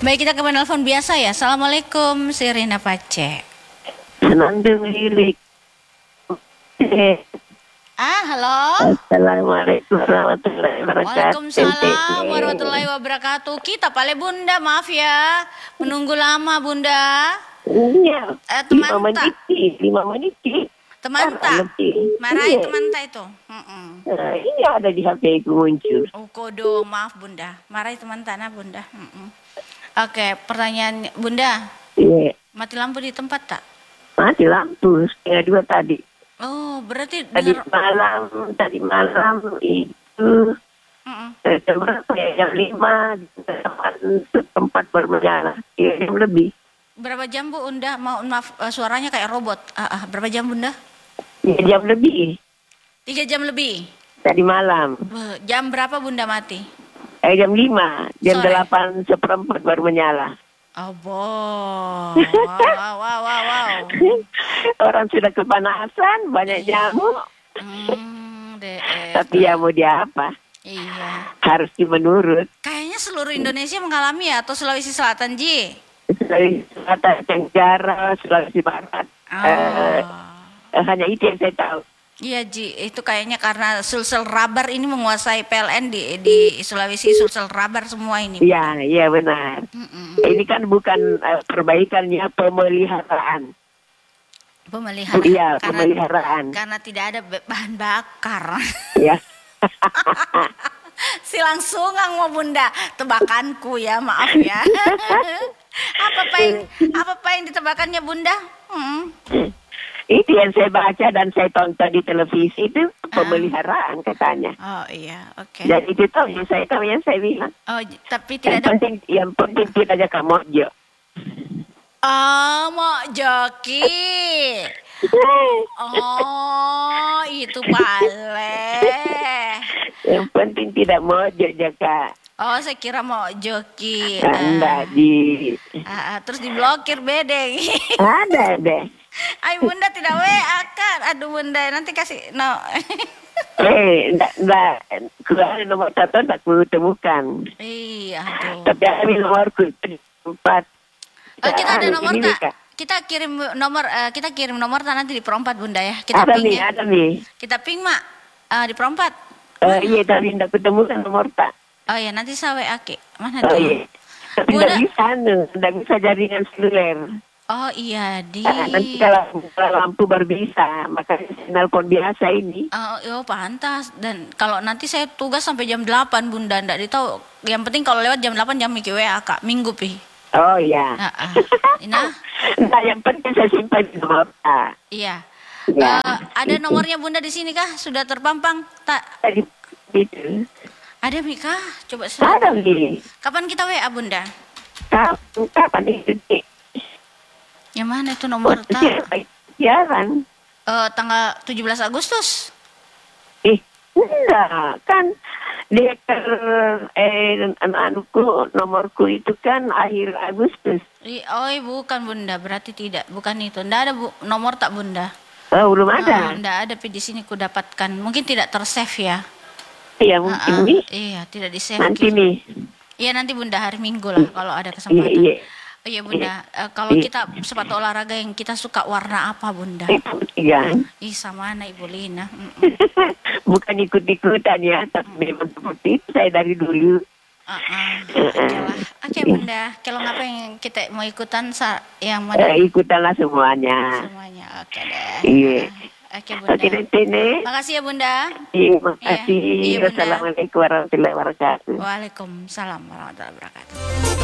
Baik, kita ke penelpon biasa ya. Assalamualaikum, Sirina Pace. Senang dilirik. Halo. Assalamualaikum warahmatullahi wabarakatuh. Waalaikumsalam warahmatullahi wabarakatuh. Kita pale Bunda, maaf ya. Menunggu lama Bunda. Iya. Teman 5 menit. Teman tak? Marahi teman tak itu. Nah, ini ada di HP ku muncul. Oh, kodo, maaf Bunda. Marahi teman tanah Bunda. Oke, pertanyaan Bunda. Iya. Mati lampu di tempat tak? Mati lampu setengah 2 tadi. Oh, berarti Tadi malam itu berapa ya? Jam 5 di tempat bermenyala. Iya, jam lebih. Berapa jam Bu Bunda? Maaf, suaranya kayak robot. Berapa jam Bunda? Ya, jam lebih. 3 jam lebih. Tadi malam. Jam berapa Bunda mati? Jam 5. Jam Sore. 8:15 baru menyala. Oh, wow. Orang sudah kepanasan, banyak nyamuk. Tapi ya mau dia apa? Iya. Harus menurut. Kayaknya seluruh Indonesia mengalami ya, atau Sulawesi Selatan, Ji? Sulawesi Selatan, Tenggara, Sulawesi Barat. Hanya itu yang saya tahu. Iya, Ji. Itu kayaknya karena sulsel rubber ini menguasai PLN di Sulawesi, sulsel rubber semua ini. Iya benar. Ini kan bukan perbaikannya, pemeliharaan. Iya, pemeliharaan. Karena tidak ada bahan bakar. Ya. Silang sungang mau Bunda, tebakanku ya, maaf ya. apa yang ditebakannya Bunda? Itu yang saya baca dan saya tonton di televisi itu pemeliharaan katanya. Oh iya, oke. Dan itu tahu yang saya bilang. Oh, tapi tidak ada. Yang penting tidak ada kamojo. Oh, mau joki. Oh, itu pale. Yang penting tidak mojo jaka. Oh, saya kira mau joki. Enggak di. Terus diblokir bedeng. Ada deh. Ay Bunda tidak WA kan. Aduh Bunda, nanti kasih no. Enggak. Keluar nomor satu tak ku temukan. Iya, aduh. Tapi ada nomorku 4. Kita ada nomor tak? Kita kirim nomor tak nanti di perompat Bunda ya. Kita ada ping nih, ya. ada nih. Kita ping Mak di perompat. Iya, tapi tidak ketemukan nomor tak. Oh iya, nanti saya WA Ki. Mana Oh tuh? iya. Tapi tidak bisa jaringan seluler. Oh iya, nanti kalau lampu baru bisa, makanya nelpon biasa ini. Oh, pantas. Dan kalau nanti saya tugas sampai jam 8 Bunda, enggak ditahu. Yang penting kalau lewat jam 8 jam Miki WA Kak, minggu pi. Oh iya. Nah, yang penting saya simpan di nomor. Iya. Ya. Ada nomornya Bunda di sini kah? Sudah terpampang? Tak. Tadi itu. Ada Mika? Coba Ada nih. Kapan kita WA Bunda? Kapan itu? Yang mana itu nomor tak? Siaran. Tanggal 17 Agustus. Enggak, kan letter nomorku itu kan akhir Agustus. Bukan Bunda, berarti tidak, bukan itu. Enggak ada nomor tak Bunda? Oh, belum ada. Enggak ada, tapi di sini ku dapatkan. Mungkin tidak tersave ya. Iya, mungkin nih. Iya, tidak di-save. Nanti nih. Iya, nanti Bunda hari Minggu lah kalau ada kesempatan. Iya. Oh iya Bunda, kalau kita sepatu olahraga yang kita suka warna apa Bunda? Iya. Sama anak Ibu Lina. Bukan ikut-ikutan ya, tapi memang seperti itu saya dari dulu. Oke Bunda, kalau ngapa yang kita mau ikutan yang mana? Ikutanlah semuanya. Oke deh. Iya. Oke Bunda. Oke Tene. Makasih ya Bunda. Iya, makasih. Iya, Bunda. Wassalamualaikum warahmatullahi wabarakatuh. Waalaikumsalam warahmatullahi wabarakatuh.